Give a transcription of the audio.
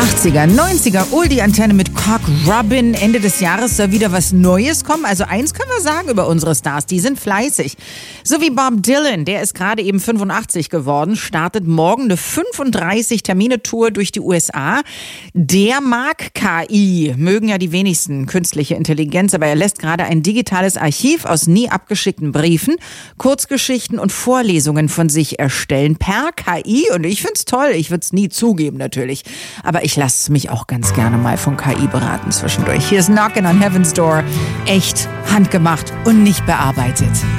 80er, 90er, Oldie-Antenne mit Cock Robin. Ende des Jahres soll wieder was Neues kommen. Also eins können wir sagen über unsere Stars, die sind fleißig. So wie Bob Dylan, der ist gerade eben 85 geworden, startet morgen eine 35-Termine-Tour durch die USA. Der mag KI, mögen ja die wenigsten künstliche Intelligenz, aber er lässt gerade ein digitales Archiv aus nie abgeschickten Briefen, Kurzgeschichten und Vorlesungen von sich erstellen per KI. Und ich find's toll, ich würde es nie zugeben natürlich. Aber ich lasse mich auch ganz gerne mal von KI beraten zwischendurch. Hier ist Knockin' on Heaven's Door. Echt handgemacht und nicht bearbeitet.